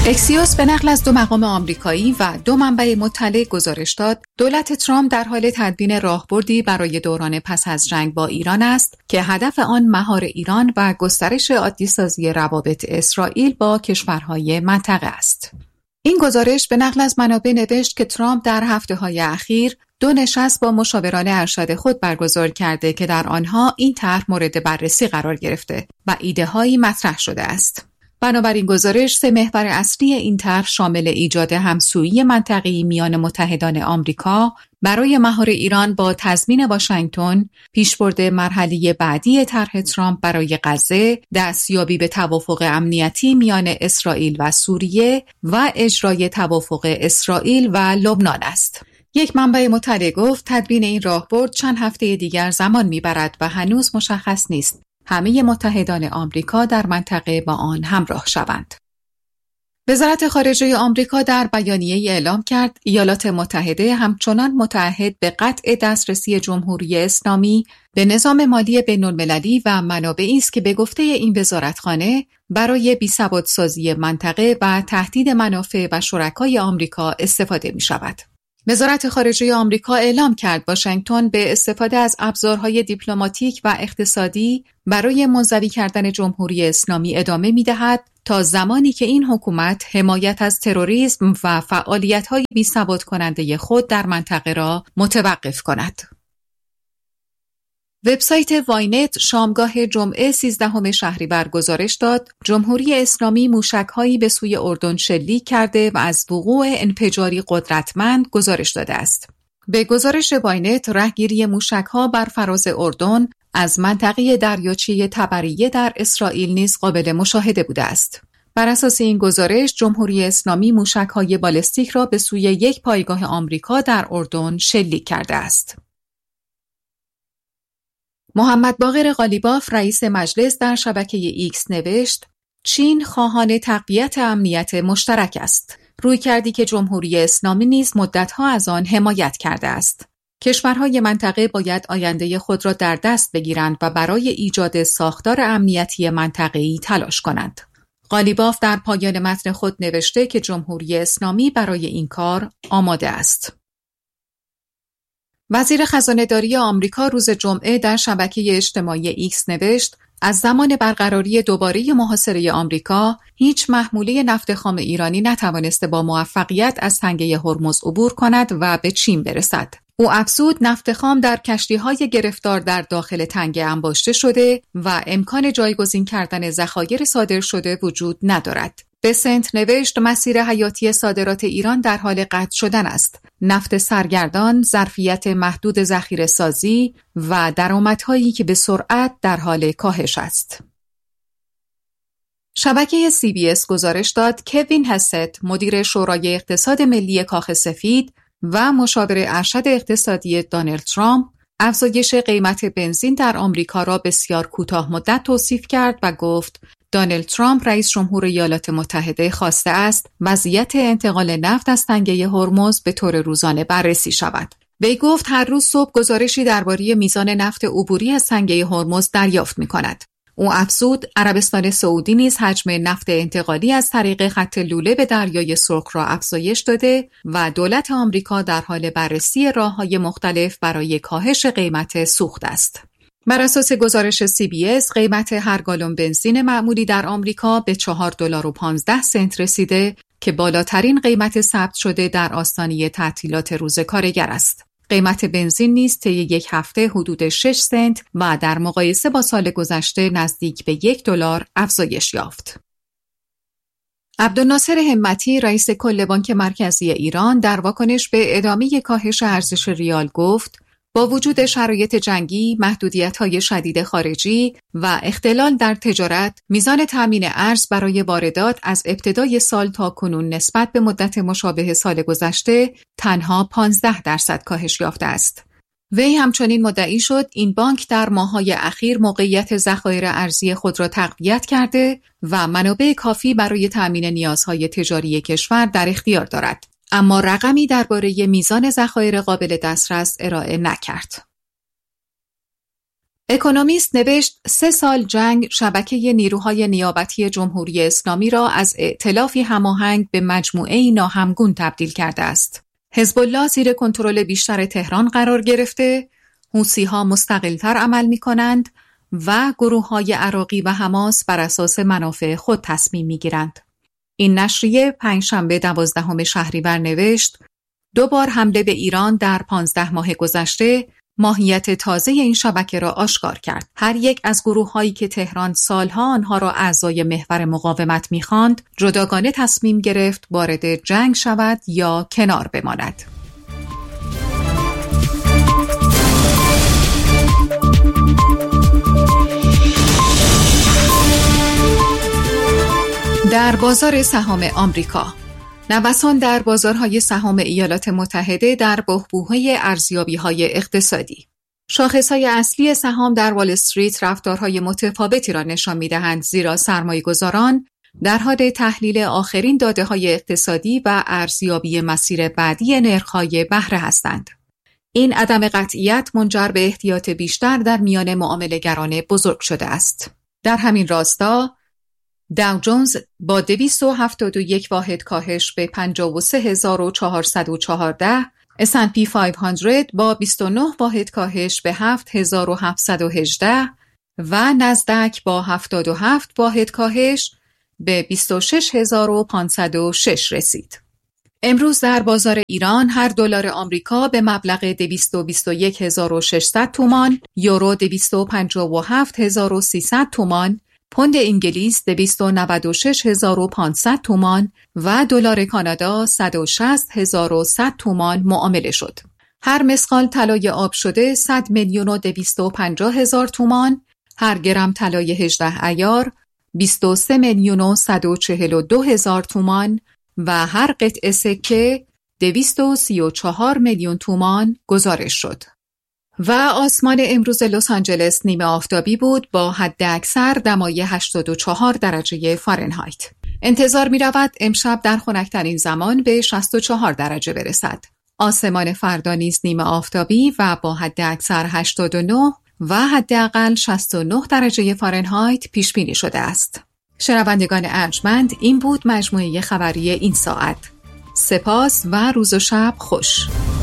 اکسیوس به نقل از 2 مقام آمریکایی و 2 منبع مطلع گزارش داد دولت ترامپ در حال تدوین راهبردی برای دوران پس از جنگ با ایران است که هدف آن مهار ایران و گسترش عادی‌سازی روابط اسرائیل با کشورهای منطقه است. این گزارش به نقل از منابع نوشت که ترامپ در هفته‌های اخیر 2 نشست با مشاوران ارشد خود برگزار کرده که در آنها این طرح مورد بررسی قرار گرفته و ایده‌هایی مطرح شده است. بنابراین گزارش 3 محور اصلی این طرح شامل ایجاد همسویی منطقه‌ای میان متحدان آمریکا برای مهار ایران با تضمین واشنگتن، پیشبرد مرحله بعدی طرح ترامپ برای غزه، دستیابی به توافق امنیتی میان اسرائیل و سوریه و اجرای توافق اسرائیل و لبنان است. یک منبع مطلع گفت تدوین این راهبرد چند هفته دیگر زمان میبرد و هنوز مشخص نیست همه متحدان آمریکا در منطقه با آن همراه شوند. وزارت خارجه آمریکا در بیانیه‌ای اعلام کرد ایالات متحده همچنان متعهد به قطع دسترسی جمهوری اسلامی به نظام مالی بین‌المللی و منابعی است که به گفته این وزارتخانه برای بی‌ثبات‌سازی منطقه و تهدید منافع و شرکای آمریکا استفاده می‌شود. وزارت خارجه آمریکا اعلام کرد واشنگتن به استفاده از ابزارهای دیپلماتیک و اقتصادی برای منزوی کردن جمهوری اسلامی ادامه می‌دهد تا زمانی که این حکومت حمایت از تروریسم و فعالیت‌های بی‌ثبات کننده خود در منطقه را متوقف کند. وبسایت واینت شامگاه جمعه 13 شهریور گزارش داد جمهوری اسلامی موشک‌هایی به سوی اردن شلیک کرده و از وقوع انفجاری قدرتمند گزارش داده است. به گزارش واینت رهگیری موشک‌ها بر فراز اردن از منطقه دریاچه طبریه در اسرائیل نیز قابل مشاهده بوده است. بر اساس این گزارش جمهوری اسلامی موشک‌های بالستیک را به سوی یک پایگاه آمریکا در اردن شلیک کرده است. محمد باقر قالیباف رئیس مجلس در شبکه ایکس نوشت چین خواهان تقویت امنیت مشترک است. رویکردی که جمهوری اسلامی نیز مدت‌ها از آن حمایت کرده است. کشورهای منطقه باید آینده خود را در دست بگیرند و برای ایجاد ساختار امنیتی منطقه‌ای تلاش کنند. قالیباف در پایان متن خود نوشته که جمهوری اسلامی برای این کار آماده است. وزیر خزانه‌داری آمریکا روز جمعه در شبکه اجتماعی ایکس نوشت از زمان برقراری دوباره محاصره آمریکا هیچ محموله نفت خام ایرانی نتوانسته با موفقیت از تنگه هرمز عبور کند و به چین برسد. او افزود نفت خام در کشتی‌های گرفتار در داخل تنگه انباشته شده و امکان جایگزین کردن ذخایر صادر شده وجود ندارد. بسنت نوشت مسیر حیاتی صادرات ایران در حال قطع شدن است. نفت سرگردان، ظرفیت محدود ذخیره سازی و درآمدهایی که به سرعت در حال کاهش است. شبکه CBS گزارش داد کوین هست مدیر شورای اقتصاد ملی کاخ سفید و مشاور ارشد اقتصادی دونالد ترامپ افزایش قیمت بنزین در آمریکا را بسیار کوتاه مدت توصیف کرد و گفت دونالد ترامپ رئیس جمهور ایالات متحده خواسته است وضعیت انتقال نفت از تنگه هرمز به طور روزانه بررسی شود. وی گفت هر روز صبح گزارشی درباره میزان نفت عبوری از تنگه هرمز دریافت می‌کند. او افزود عربستان سعودی نیز حجم نفت انتقالی از طریق خط لوله به دریای سرخ را افزایش داده و دولت آمریکا در حال بررسی راه‌های مختلف برای کاهش قیمت سوخت است. بر اساس گزارش CBS قیمت هر گالن بنزین معمولی در آمریکا به $4.15 رسیده که بالاترین قیمت ثبت شده در آستانه تعطیلات روز کارگر است. قیمت بنزین نیز طی یک هفته حدود 6 سنت و در مقایسه با سال گذشته نزدیک به $1 افزایش یافت. عبدالناصر همتی رئیس کل بانک مرکزی ایران در واکنش به ادامه کاهش ارزش ریال گفت با وجود شرایط جنگی، محدودیت‌های شدید خارجی و اختلال در تجارت، میزان تامین ارز برای واردات از ابتدای سال تا کنون نسبت به مدت مشابه سال گذشته تنها 15% کاهش یافته است. وی همچنین مدعی شد این بانک در ماه‌های اخیر موقعیت ذخایر ارزی خود را تقویت کرده و منابع کافی برای تامین نیازهای تجاری کشور در اختیار دارد. اما رقمی درباره میزان ذخایر قابل دسترس ارائه نکرد. اکونومیست نوشت 3 سال جنگ شبکه نیروهای نیابتی جمهوری اسلامی را از ائتلافی هماهنگ به مجموعه‌ای ناهمگون تبدیل کرده است. حزب الله زیر کنترل بیشتر تهران قرار گرفته، حوثی‌ها مستقل‌تر عمل می‌کنند و گروه‌های عراقی و حماس بر اساس منافع خود تصمیم می‌گیرند. این نشریه پنجشنبه 12 شهریور نوشت 2 بار حمله به ایران در 15 ماه گذشته ماهیت تازه این شبکه را آشکار کرد. هر یک از گروه‌هایی که تهران سالها آنها را اعضای محور مقاومت می‌خواند، جداگانه تصمیم گرفت وارد جنگ شود یا کنار بماند. در بازار سهام آمریکا، نوسان در بازارهای سهام ایالات متحده در بحبوحه ارزیابی‌های اقتصادی. شاخص‌های اصلی سهام در وال استریت رفتارهای متفاوتی را نشان می‌دهند، زیرا سرمایه‌گذاران در حال تحلیل آخرین داده‌های اقتصادی و ارزیابی مسیر بعدی نرخ‌های بهره هستند. این عدم قطعیت منجر به احتیاط بیشتر در میان معامله‌گران بزرگ شده است. در همین راستا داو جونز با 271 واحد کاهش به 53414، S&P 500 با 29 واحد کاهش به 7718 و نزدک با 77 واحد کاهش به 26506 رسید. امروز در بازار ایران هر دلار آمریکا به مبلغ 221600 تومان، یورو 257300 تومان، پوند انگلیس 296500 تومان و دلار کانادا 160100 تومان معامله شد. هر مسقال طلای آب شده 100,250,000 تومان، هر گرم طلای 18 عیار 23,142,000 تومان و هر قطعه سکه 234 میلیون تومان گزارش شد. و آسمان امروز لس آنجلس نیمه آفتابی بود با حد اکثر دمای 84 درجه فارنهایت. انتظار می رود امشب در خنک‌ترین زمان به 64 درجه برسد. آسمان فردا نیز نیمه آفتابی و با حد اکثر 89 و حداقل 69 درجه فارنهایت پیش بینی شده است. شنوندگان ارجمند، این بود مجموعه خبری این ساعت. سپاس و روز و شب خوش.